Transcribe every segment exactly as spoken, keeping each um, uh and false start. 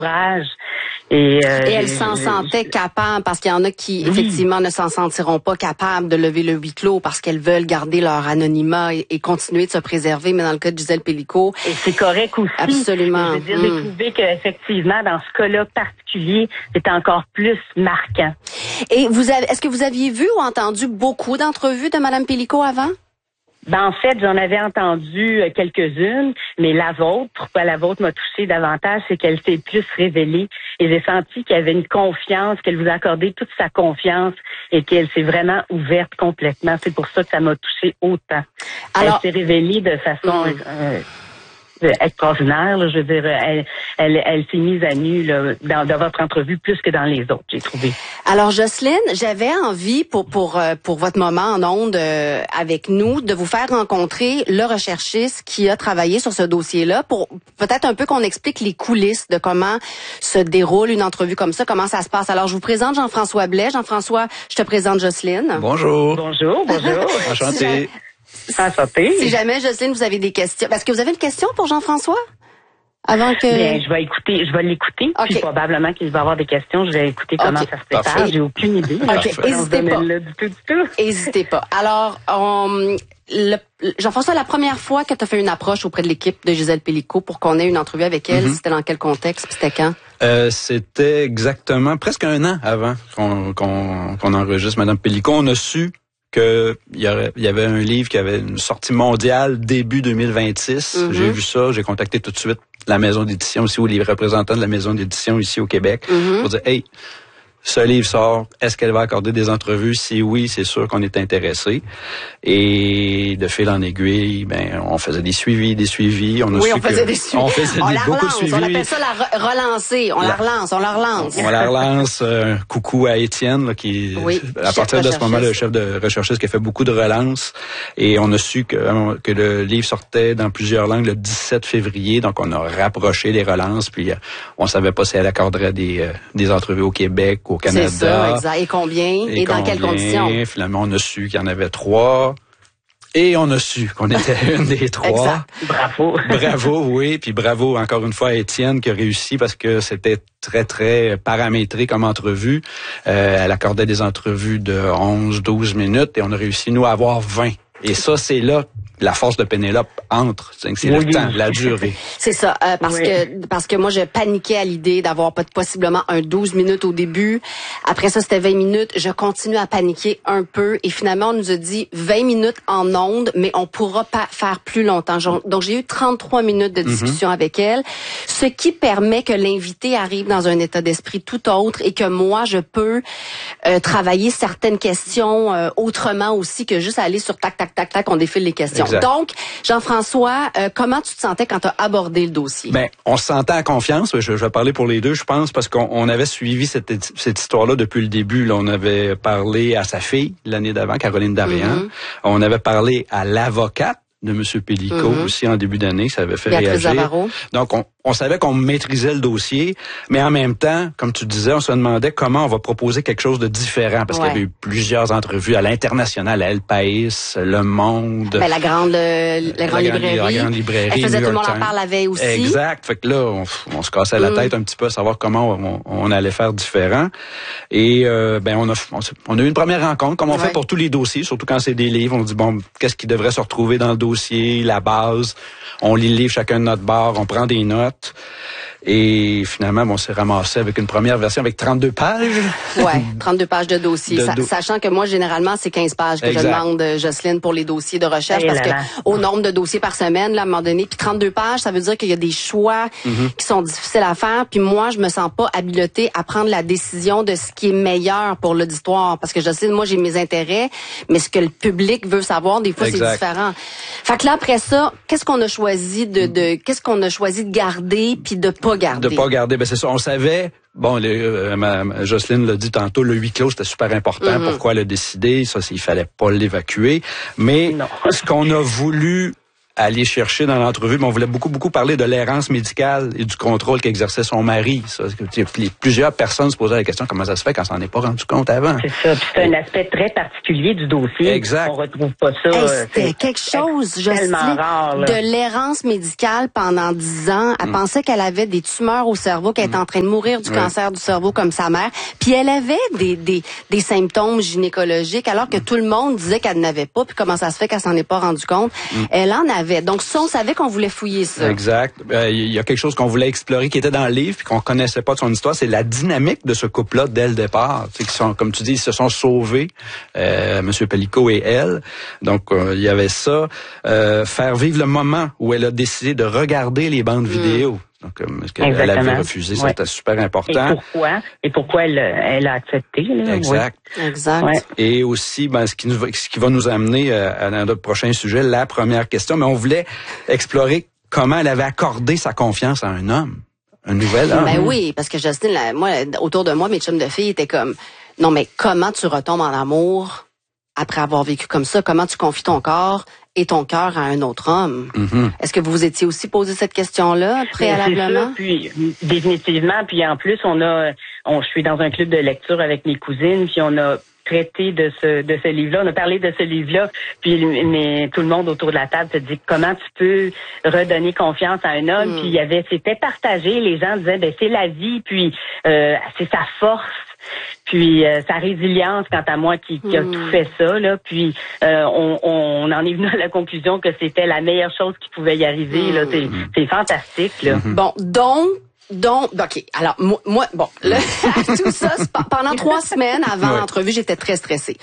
courage. Et, euh, et elle s'en sentait capable, parce qu'il y en a qui, oui. effectivement, ne s'en sentiront pas capables de lever le huis clos parce qu'elles veulent garder leur anonymat et, et continuer de se préserver. Mais dans le cas de Gisèle Pelicot... Et c'est correct aussi. Absolument. Je veux dire, mm. j'ai trouvé qu'effectivement, dans ce cas-là particulier, c'était encore plus marquant. Et vous avez, est-ce que vous aviez vu ou entendu beaucoup d'entrevues de Mme Pelicot avant? Ben, en fait, j'en avais entendu quelques-unes, mais la vôtre, pourquoi la vôtre m'a touchée davantage, c'est qu'elle s'est plus révélée. Et j'ai senti qu'il y avait une confiance, qu'elle vous a accordé toute sa confiance et qu'elle s'est vraiment ouverte complètement. C'est pour ça que ça m'a touchée autant. Alors, elle s'est révélée de façon... Mmh. Euh, extraordinaire, là, je veux dire, elle, elle, elle s'est mise à nu là, dans, dans votre entrevue plus que dans les autres, j'ai trouvé. Alors, Jocelyne, j'avais envie pour pour pour votre moment en ondes euh, avec nous de vous faire rencontrer le recherchiste qui a travaillé sur ce dossier-là, pour peut-être un peu qu'on explique les coulisses de comment se déroule une entrevue comme ça, comment ça se passe. Alors, je vous présente Jean-François Blais. Jean-François, je te présente Jocelyne. Bonjour. Bonjour, bonjour. Enchanté. Enchanté. Si jamais, Jocelyne, vous avez des questions. Est-ce que vous avez une question pour Jean-François? Avant que... Bien, je vais écouter, je vais l'écouter. Okay. Puis probablement qu'il va avoir des questions. Je vais écouter okay. comment ça se prépare. J'ai aucune idée. OK. N'hésitez pas. Du tout, du tout. N'hésitez pas. Alors, on, le, Jean-François, la première fois que tu as fait une approche auprès de l'équipe de Gisèle Pelicot pour qu'on ait une entrevue avec elle, mm-hmm. c'était dans quel contexte? Puis c'était quand? Euh, c'était exactement presque un an avant qu'on, qu'on, qu'on enregistre Mme Pelicot. On a su que il y, aurait, il y avait un livre qui avait une sortie mondiale début deux mille vingt-six. Mm-hmm. J'ai vu ça, j'ai contacté tout de suite la maison d'édition ici, ou les représentants de la maison d'édition ici au Québec, mm-hmm. pour dire, hey, ce livre sort, est-ce qu'elle va accorder des entrevues? Si oui, c'est sûr qu'on est intéressé. Et de fil en aiguille, ben, on faisait des suivis, des suivis. On a oui, su on faisait que des suivis. On faisait on des, la beaucoup relance, de suivis. On appelle ça la re- relancer. On la, la relance, on la relance. On, on la relance. Euh, coucou à Étienne, là, qui, oui, à partir de ce moment, le chef de recherchiste qui a fait beaucoup de relances. Et on a su que, que le livre sortait dans plusieurs langues le dix-sept février. Donc, on a rapproché les relances. Puis, on savait pas si elle accorderait des, euh, des entrevues au Québec, au Canada. C'est ça. Exact. Et combien? Et, et dans quelles conditions? Finalement, on a su qu'il y en avait trois. Et on a su qu'on était une des trois. Exact. Bravo. Bravo, oui. Puis bravo encore une fois à Étienne qui a réussi parce que c'était très, très paramétré comme entrevue. Euh, elle accordait des entrevues de onze, douze minutes et on a réussi, nous, à avoir vingt. Et ça, c'est là la force de Pénélope entre. C'est oui. le temps, la durée. C'est ça, euh, parce oui. que parce que moi, je paniquais à l'idée d'avoir possiblement un douze minutes au début. Après ça, c'était vingt minutes. Je continue à paniquer un peu. Et finalement, on nous a dit vingt minutes en ondes, mais on pourra pas faire plus longtemps. Donc, j'ai eu trente-trois minutes de discussion mm-hmm. avec elle, ce qui permet que l'invité arrive dans un état d'esprit tout autre et que moi, je peux euh, travailler certaines questions euh, autrement aussi que juste aller sur tac, tac, tac, tac, on défile les questions. Exact. Donc, Jean-François, euh, comment tu te sentais quand tu as abordé le dossier? Ben, on se sentait en confiance. Je, je vais parler pour les deux, je pense, parce qu'on on avait suivi cette, cette histoire-là depuis le début. Là, on avait parlé à sa fille l'année d'avant, Caroline Darian. Mm-hmm. On avait parlé à l'avocate de M. Pelicot mm-hmm. aussi en début d'année, ça avait fait Béatrice réagir. Zavarro. Donc, on, on savait qu'on maîtrisait le dossier, mais en même temps, comme tu disais, on se demandait comment on va proposer quelque chose de différent, parce ouais. qu'il y avait eu plusieurs entrevues à l'international, à El País, Le Monde. Ben, la grande, euh, la grande la librairie. La grande librairie. Elle faisait New Tout le monde en parle la veille aussi. Exact. Fait que là, on, on se cassait la tête mm. un petit peu à savoir comment on, on allait faire différent. Et euh, ben on a, on, on a eu une première rencontre, comme on ouais. fait pour tous les dossiers, surtout quand c'est des livres. On dit bon, qu'est-ce qui devrait se retrouver dans le dossier, la base. On lit le livre chacun de notre bord, on prend des notes. Et finalement, bon, on s'est ramassé avec une première version avec trente-deux pages. Ouais, trente-deux pages de dossier. De Sa- do- sachant que moi, généralement, c'est quinze pages que exact. je demande, Jocelyne, pour les dossiers de recherche. Et parce là que là. au nombre de dossiers par semaine, là, à un moment donné, puis trente-deux pages, ça veut dire qu'il y a des choix mm-hmm. qui sont difficiles à faire. Puis moi, je me sens pas habilitée à prendre la décision de ce qui est meilleur pour l'auditoire. Parce que Jocelyne, moi, j'ai mes intérêts, mais ce que le public veut savoir, des fois, exact. c'est différent. Fait que là, après ça, qu'est-ce qu'on a choisi de, de qu'est-ce qu'on a choisi de garder puis de pas garder? De pas garder. Ben c'est ça, on savait, bon, les, euh, ma, ma Jocelyne l'a dit tantôt, le huis clos, c'était super important. Mm-hmm. Pourquoi elle a décidé? Ça, il fallait pas l'évacuer. Mais non. Ce qu'on a voulu aller chercher dans l'entrevue, mais on voulait beaucoup, beaucoup parler de l'errance médicale et du contrôle qu'exerçait son mari. Ça, plusieurs personnes se posaient la question, comment ça se fait qu'on s'en est pas rendu compte avant? C'est ça. Puis c'est un aspect très particulier du dossier. Exact. On retrouve pas ça. Hey, c'était quelque chose, je sais, rare, de l'errance médicale pendant dix ans. Elle mm. pensait qu'elle avait des tumeurs au cerveau, qu'elle était en train de mourir du oui. cancer du cerveau comme sa mère. Puis elle avait des, des, des symptômes gynécologiques, alors que mm. tout le monde disait qu'elle n'avait pas. Puis comment ça se fait qu'elle s'en est pas rendu compte? Mm. Elle en avait. Donc ça, on savait qu'on voulait fouiller ça. Exact. Il euh, y a quelque chose qu'on voulait explorer qui était dans le livre puis qu'on connaissait pas de son histoire. C'est la dynamique de ce couple-là dès le départ. Tu sais, qui sont, comme tu dis, ils se sont sauvés, euh, Monsieur Pellicot et elle. Donc il euh, y avait ça. Euh, faire vivre le moment où elle a décidé de regarder les bandes mm. vidéo. Donc, parce qu'elle elle avait refusé, ouais. C'était super important. Et pourquoi? Et pourquoi elle, elle a accepté? Là? Exact. Oui. Exact. Ouais. Et aussi, ben, ce qui nous, ce qui va nous amener à, à notre prochain sujet, la première question. Mais on voulait explorer comment elle avait accordé sa confiance à un homme, un nouvel homme. Ben oui, parce que Justine, là, moi, autour de moi, mes chums de filles étaient comme, non, mais comment tu retombes en amour après avoir vécu comme ça? Comment tu confies ton corps et ton cœur à un autre homme? Mm-hmm. Est-ce que vous vous étiez aussi posé cette question-là préalablement? Ça, puis définitivement, puis en plus, on a, on, je suis dans un club de lecture avec mes cousines, puis on a traité de ce de ce livre-là, on a parlé de ce livre-là, puis mais tout le monde autour de la table se dit comment tu peux redonner confiance à un homme, mm. puis il y avait, c'était partagé, les gens disaient ben c'est la vie, puis euh, c'est sa force. Puis euh, sa résilience, quant à moi, qui, qui a mmh. tout fait ça, là. Puis euh, on, on en est venu à la conclusion que c'était la meilleure chose qui pouvait y arriver. Mmh. Là, c'est, c'est fantastique. Là. Mmh. Bon, donc. Donc, ok. Alors moi, moi bon, là, tout ça, pendant trois semaines avant ouais. l'entrevue, j'étais très stressée.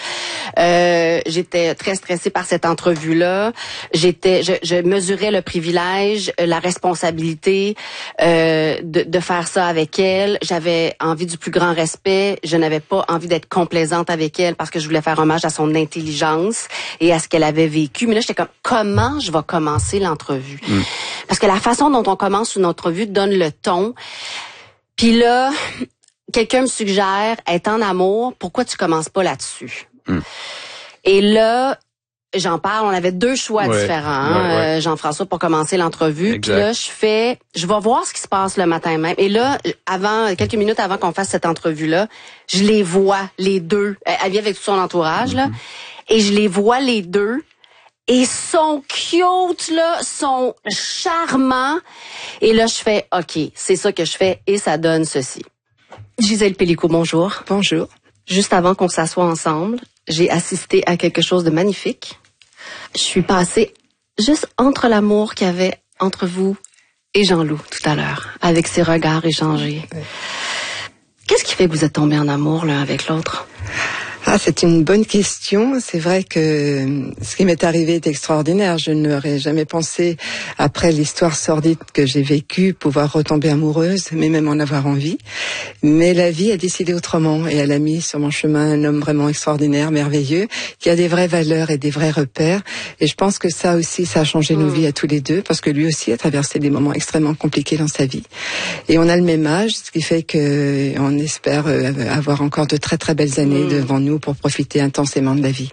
Euh, j'étais très stressée par cette entrevue-là. J'étais, je, je mesurais le privilège, la responsabilité euh, de, de faire ça avec elle. J'avais envie du plus grand respect. Je n'avais pas envie d'être complaisante avec elle parce que je voulais faire hommage à son intelligence et à ce qu'elle avait vécu. Mais là, j'étais comme, comment je vais commencer l'entrevue? Mm. Parce que la façon dont on commence une entrevue donne le ton. Puis là, quelqu'un me suggère, être en amour, pourquoi tu commences pas là-dessus? Mm. Et là, j'en parle, on avait deux choix ouais, différents, hein, ouais, ouais. Euh, Jean-François, pour commencer l'entrevue. Exact. Puis là, je fais, je vais voir ce qui se passe le matin même. Et là, avant, quelques minutes avant qu'on fasse cette entrevue-là, je les vois, les deux. Elle vient avec tout son entourage, mm-hmm. là. Et je les vois, les deux. Et sont cute, là, sont charmants. Et là, je fais, OK, c'est ça que je fais et ça donne ceci. Gisèle Pellicot, bonjour. Bonjour. Juste avant qu'on s'assoie ensemble, j'ai assisté à quelque chose de magnifique. Je suis passée juste entre l'amour qu'il y avait entre vous et Jean-Loup tout à l'heure, avec ses regards échangés. Ouais. Qu'est-ce qui fait que vous êtes tombés en amour l'un avec l'autre? Ah, c'est une bonne question. C'est vrai que ce qui m'est arrivé est extraordinaire. Je n'aurais jamais pensé, après l'histoire sordide que j'ai vécue, pouvoir retomber amoureuse, mais même en avoir envie. Mais la vie a décidé autrement et elle a mis sur mon chemin un homme vraiment extraordinaire, merveilleux, qui a des vraies valeurs et des vrais repères. Et je pense que ça aussi, ça a changé mmh. nos vies à tous les deux, parce que lui aussi a traversé des moments extrêmement compliqués dans sa vie. Et on a le même âge, ce qui fait que on espère avoir encore de très très belles années mmh. devant nous pour profiter intensément de la vie.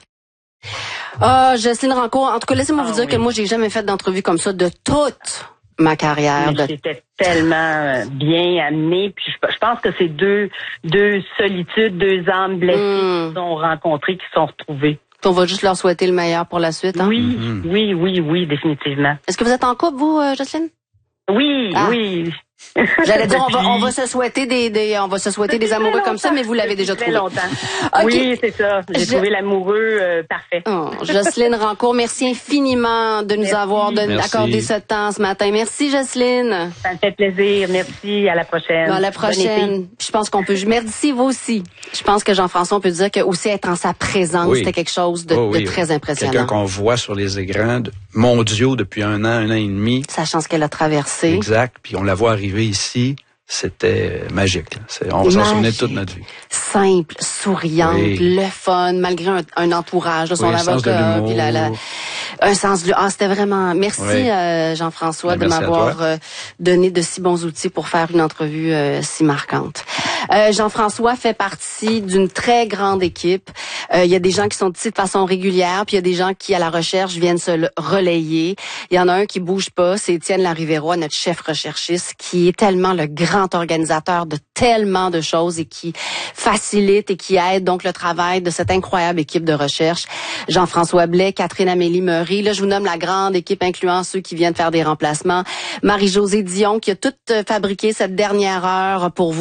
Ah, oh, Jocelyne Rancourt, en tout cas, laissez-moi ah, vous dire oui. que moi, j'ai jamais fait d'entrevue comme ça de toute ma carrière. De... C'était tellement bien amené, puis je, je pense que c'est deux deux solitudes, deux âmes blessées mm. qui se sont rencontrées, qui se sont retrouvées. On va juste leur souhaiter le meilleur pour la suite. Hein? Oui, mm-hmm. oui, oui, oui, définitivement. Est-ce que vous êtes en couple, vous, euh, Jocelyne? Oui, ah. oui. J'allais dire, on va, on va se souhaiter des, des, on va se souhaiter des amoureux comme ça, mais vous l'avez déjà trouvé. Longtemps. Okay. Oui, c'est ça. J'ai Je... trouvé l'amoureux euh, parfait. Oh, Jocelyne Rancourt, merci infiniment de nous merci. avoir donné, accordé ce temps ce matin. Merci, Jocelyne. Ça me fait plaisir. Merci. À la prochaine. Bon, à la prochaine. Je pense qu'on peut, merci vous aussi. Je pense que Jean-François, on peut dire que aussi être en sa présence, oui. c'était quelque chose de, oh, oui. de très impressionnant. Quelqu'un qu'on voit sur les écrans mondiaux depuis un an, un an et demi. Sachant ce qu'elle a traversé. Exact. Puis on la voit arriver ici, c'était magique. C'est, on s'en souvenait toute notre vie. Simple, souriante, oui. le fun, malgré un, un entourage, là, son oui, avocat, puis la, la, un sens de ah, c'était vraiment. Merci oui. euh, Jean-François ben, de m'avoir euh, donné de si bons outils pour faire une entrevue euh, si marquante. Euh, Jean-François fait partie d'une très grande équipe. Euh, il y a des gens qui sont ici de façon régulière, puis il y a des gens qui, à la recherche, viennent se le relayer. Il y en a un qui bouge pas, c'est Étienne Larivérois, notre chef recherchiste, qui est tellement le grand organisateur de tellement de choses et qui facilite et qui aide donc le travail de cette incroyable équipe de recherche. Jean-François Blais, Catherine-Amélie Meury, là je vous nomme la grande équipe incluant ceux qui viennent faire des remplacements. Marie-Josée Dion qui a tout fabriqué cette dernière heure pour vous.